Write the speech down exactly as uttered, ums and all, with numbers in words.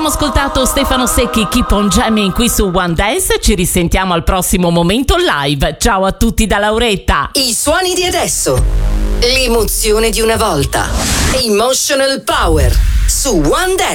Abbiamo ascoltato Stefano Secchi, Keep on Jamming qui su One Dance. Ci risentiamo al prossimo momento live. Ciao a tutti da Lauretta. I suoni di adesso, l'emozione di una volta, Emotional Power su One Dance.